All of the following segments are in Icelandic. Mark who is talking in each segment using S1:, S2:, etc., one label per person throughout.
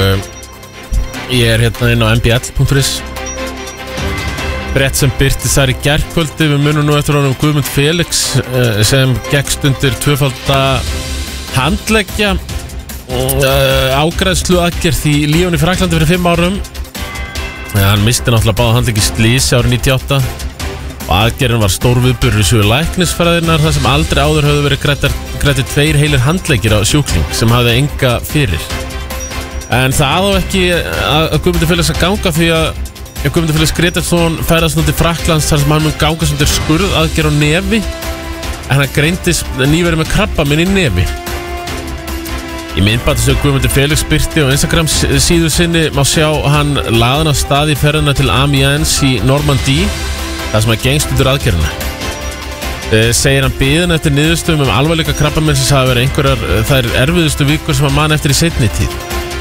S1: ég hérna inn á mbl.is. Brett sem birtist þar í gærkvöldi. Við munum nú eftir honum Guðmund Felix sem gekkst undir tvöfalda handleggja ágræðslu aðgerð í Lyon í Fraklandi fyrir 5 árum. Hann misti náttúrulega báða handleggi í slysi árið 98 og aðgerðin var stór viðburður í sögu læknisfræðinnar þar sem aldrei áður höfðu verið græddir 2 heilir handleggir á sjúkling sem hafði enga fyrir. En það á ekki að Guðmundur Felix að ganga því að Guðmundur Felix Grétarsson ferðast nú til Fraklands þar sem hann mun ganga sem til skurðaðgerð á nefi en hann greindist nýverið með krabbaminn í nefi. Í myndbandi sem Guðmundur Felix birti á Instagram síðu sinni má sjá hann laðan af stað í ferðina til Amiens í Normandie þar sem hann gengst undir aðgerðina. Segir hann biðin eftir niðurstöðum alvarleika krabbaminn sem hafa verið einhverjar þær erfiðustu vikur sem hann man eftir í seinni tíð.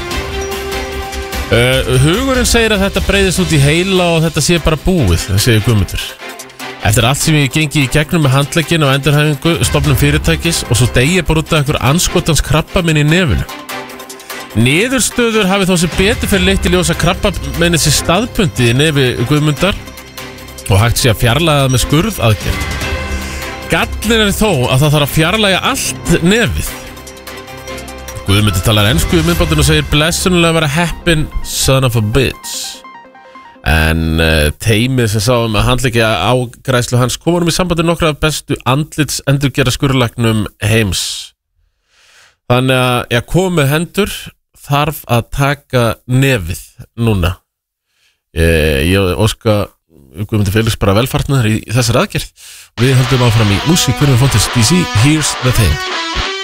S1: Hugurinn segir að þetta breiðist út í heila og þetta sé bara búið, segir Guðmundur. Eftir allt sem ég gengi í gegnum með handleggin og endurhæfingu, stofnum fyrirtækis og svo degi ég bara út af einhver andskotans krabbaminn í nefinu. Niðurstöður hafi þó sem betur fyrir leitt í ljós að krabbaminn sé staðbundið í nefi Guðmundar og hægt sé að fjarlæga það með skurðaðgerð. Gallinn þó að það þarf að fjarlæga allt nefið. Guðmundur talar ensku í myndbandinu og segir blessunulega að vera heppin son of a bitch. En teimið sem sáum að handleggja ágræðslu hans komum í sambandi nokkra af bestu andlits endurgera skurðlæknum heims. Þannig að komið hendur þarf að taka nefið núna. Ég óska Guðmundur Felix bara velfartnaðar í þessari aðgerð. Við höldum áfram í músík. Hvernig fóntist DC, Here's the Thing.